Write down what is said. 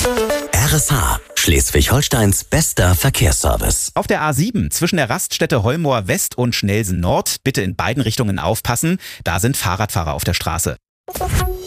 RSH, Schleswig-Holsteins bester Verkehrsservice. Auf der A7 zwischen der Raststätte Holmoor West und Schnelsen Nord bitte in beiden Richtungen aufpassen. Da sind Fahrradfahrer auf der Straße.